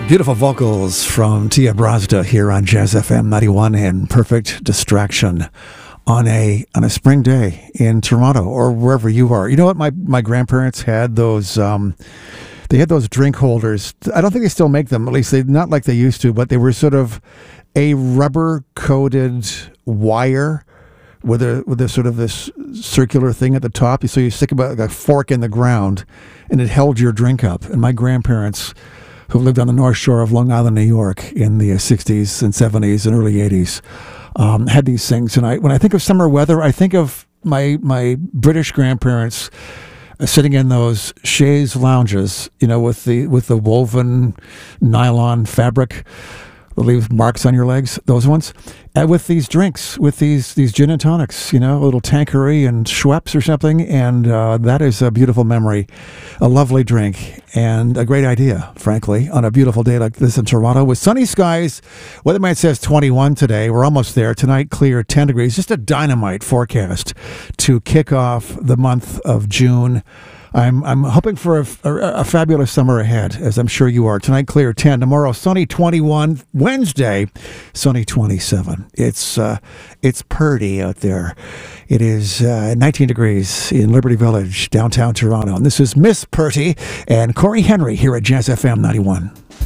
Beautiful vocals from Tia Brazda here on Jazz FM 91 and Perfect Distraction on a spring day in Toronto or wherever you are. You know what? My grandparents had those they had those drink holders. I don't think they still make them, at least not like they used to, but they were sort of a rubber coated wire with a sort of this circular thing at the top. So you stick about like a fork in the ground and it held your drink up. And my grandparents, who lived on the North Shore of Long Island, New York in the 60s and 70s and early 80s, had these things. And when I think of summer weather, I think of my British grandparents sitting in those chaise lounges, with the woven nylon fabric that leaves marks on your legs, those ones, and with these drinks, with these gin and tonics, a little Tanqueray and Schweppes or something, and that is a beautiful memory, a lovely drink, and a great idea, frankly, on a beautiful day like this in Toronto with sunny skies. Weatherman says 21 today. We're almost there. Tonight, clear, 10 degrees. Just a dynamite forecast to kick off the month of June. I'm hoping for a fabulous summer ahead, as I'm sure you are. Tonight, clear 10. Tomorrow, sunny 21. Wednesday, sunny 27. It's purty out there. It is 19 degrees in Liberty Village, downtown Toronto. And this is Miss Purty and Corey Henry here at Jazz FM 91.